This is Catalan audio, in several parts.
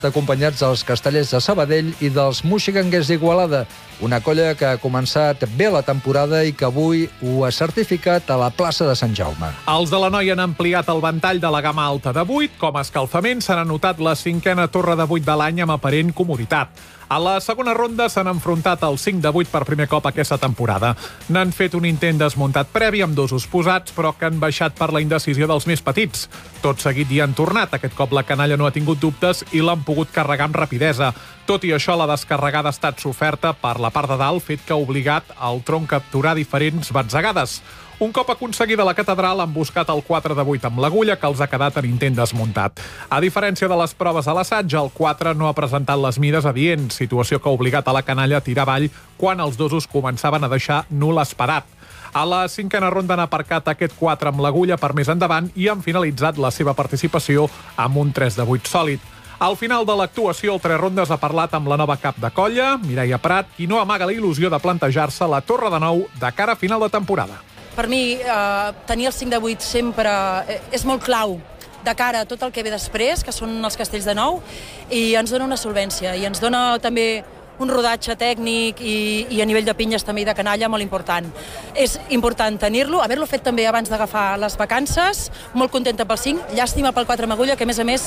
acompanyats dels Castellers de Sabadell i dels Moixiganguers d'Igualada, una colla que ha començat bé la temporada i que avui ho ha certificat a la plaça de Sant Jaume. Els de l'Anoia han ampliat el ventall de la gamma alta de 8. Com a escalfament s'han anotat la 5a torre de 8 de l'any amb aparent comoditat. A la segona ronda s'han enfrontat el 5 de 8 per primer cop aquesta temporada. N'han fet un intent desmuntat previ amb dosos posats, però que han baixat per la indecisió dels més petits. Tot seguit hi han tornat. Aquest cop la canalla no ha tingut dubtes i l'han pogut carregar amb rapidesa. Tot i això, la descarregada ha estat soferta per la part de dalt, fet que ha obligat el tronc a capturar diferents batzegades. Un cop aconseguida la catedral, han buscat el 4 de 8 amb l'agulla, que els ha quedat en intent desmuntat. A diferència de les proves a l'assaig, el 4 no ha presentat les mides adients, situació que ha obligat a la canalla a tirar avall quan els dosos començaven a deixar nul esperat. A la 5a ronda han aparcat aquest 4 amb l'agulla per més endavant i han finalitzat la seva participació amb un 3 de 8 sòlid. Al final de l'actuació, el 3 rondes ha parlat amb la nova cap de colla, Mireia Prat, qui no amaga la il·lusió de plantejar-se la torre de 9 de cara a final de temporada. Per mi, tenir el 5 de 8 sempre és molt clau de cara a tot el que ve després, que són els castells de 9, i ens dona una solvència, i ens dona també un rodatge tècnic i a nivell de pinyes també i de canalla molt important. És important tenir-lo, haver-lo fet també abans d'agafar les vacances, molt contenta pel 5, llàstima pel 4 amb agulla, que a més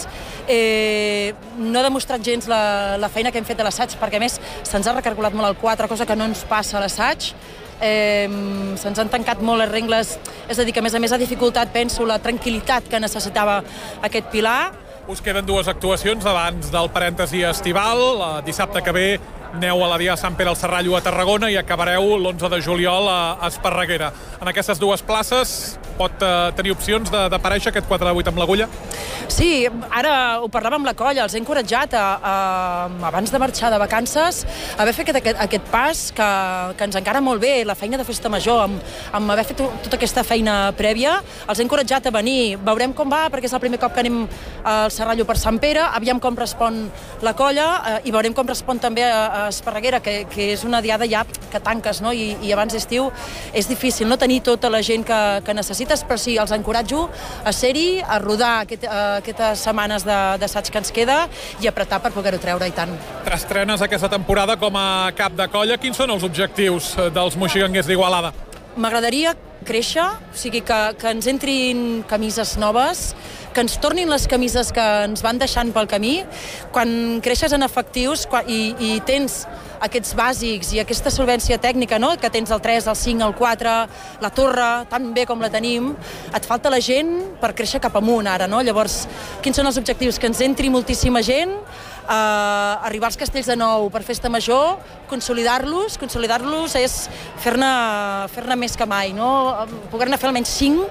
no ha demostrat gens la feina que hem fet a l'assaig, perquè a més se'ns ha recargolat molt el 4, cosa que no ens passa a l'assaig. Se'ns han tancat molt les rengles, és a dir, que a més ha dificultat, penso, la tranquil·litat que necessitava aquest pilar. Us queden dues actuacions abans del parèntesi estival. Dissabte que ve aneu a la Dia de Sant Pere al Serrallo a Tarragona i acabareu l'11 de juliol a Esparreguera. En aquestes dues places pot tenir opcions d'aparèixer aquest 4 de 8 amb l'agulla? Sí, ara ho parlàvem amb la colla, els he encoratjat abans de marxar de vacances a haver fet aquest pas que ens encara molt bé, la feina de festa major, amb haver fet tota aquesta feina prèvia. Els he encoratjat a venir, veurem com va, perquè és el primer cop que anem al Serrallo per Sant Pere, aviam com respon la colla i veurem com respon també a Esparreguera, que és una diada ja que tanques, no? I abans d'estiu és difícil no tenir tota la gent que necessites, però sí, els encoratjo a ser-hi, a rodar aquestes setmanes d'assaig que ens queda i apretar per poder-ho treure, i tant. T'estrenes aquesta temporada com a cap de colla. Quins són els objectius dels moixiganguers d'Igualada? M'agradaria créixer, o sigui, que ens entrin camises noves, que ens tornin les camises que ens van deixant pel camí. Quan creixes en efectius i tens aquests bàsics i aquesta solvència tècnica, no? Que tens el 3, el 5, el 4, la torre, tan bé com la tenim, et falta la gent per créixer cap amunt ara, no? Llavors, quins són els objectius? Que ens entri moltíssima gent, arribar als castells de 9 per festa major, consolidar-los és fer-ne més que mai, no? Poder-ne fer almenys 5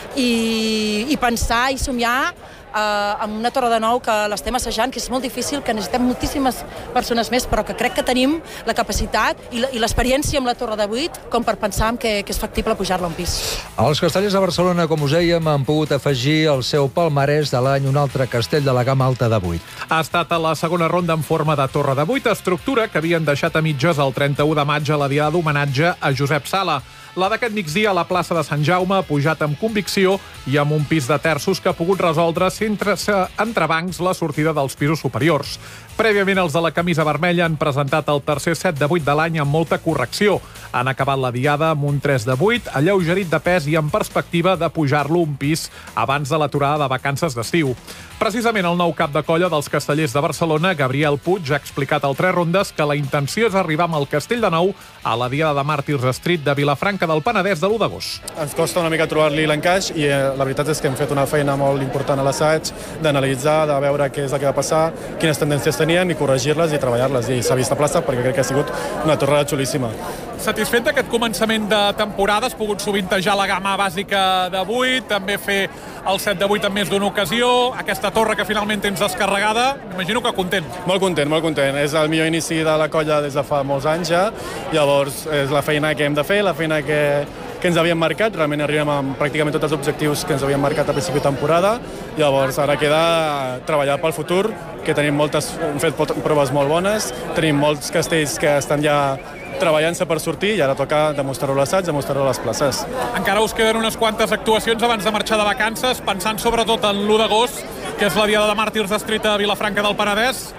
i pensar i somiar amb una torre de 9 que l'estem assajant, que és molt difícil, que necessitem moltíssimes persones més, però que crec que tenim la capacitat i l'experiència amb la torre de 8 com per pensar que és factible pujar-la a un pis. Els castellers de Barcelona, com us dèiem, han pogut afegir al seu palmarès de l'any un altre castell de la gamma alta de 8. Ha estat a la segona ronda en forma de torre de 8, estructura que havien deixat a mitges el 31 de maig a la diada d'homenatge a Josep Sala. La d'aquest migdia a la plaça de Sant Jaume ha pujat amb convicció i amb un pis de terços que ha pogut resoldre sense entrebancs la sortida dels pisos superiors. Prèviament, els de la camisa vermella han presentat el tercer 7 de 8 de l'any amb molta correcció. Han acabat la diada amb un 3 de 8, alleugerit de pes i amb perspectiva de pujar-lo un pis abans de l'aturada de vacances d'estiu. Precisament el nou cap de colla dels Castellers de Barcelona, Gabriel Puig, ha explicat al 3 rondes que la intenció és arribar amb el Castell de 9 a la Diada de Màrtirs Street de Vilafranca del Penedès de l'1 d'agost. Ens costa una mica trobar-li l'encaix i la veritat és que hem fet una feina molt important a l'assaig, d'analitzar, de veure què és el que va passar, quines tendències tenien i corregir-les i treballar-les. I s'ha vist a plaça perquè crec que ha sigut una torrada xulíssima. Satisfet d'aquest començament de temporada? Has pogut sovintejar la gamma bàsica de 8, també fer el 7 de 8 en més d'una ocasió, aquesta torre que finalment tens descarregada, imagino que content. Molt content, molt content. És el millor inici de la colla des de fa molts anys ja, llavors és la feina que hem de fer, la feina que ens havíem marcat, realment arribem amb pràcticament tots els objectius que ens havíem marcat a principi de temporada, llavors ara queda treballar pel futur, que hem fet proves molt bones, tenim molts castells que estan ja treballant-se per sortir i ara toca demostrar-ho a l'assaig, demostrar-ho a les places. Encara us queden unes quantes actuacions abans de marxar de vacances, pensant sobretot en l'1 d'agost, que és la Diada de Màrtirs descrita a Vilafranca del Penedès.